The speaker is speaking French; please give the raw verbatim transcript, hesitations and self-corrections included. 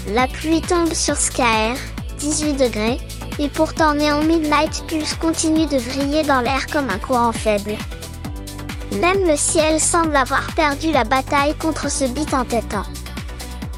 La pluie tombe sur Skaer, dix-huit degrés, et pourtant Neon Midnight Pulse continue de vriller dans l'air comme un courant faible. Même le ciel semble avoir perdu la bataille contre ce beat entêtant.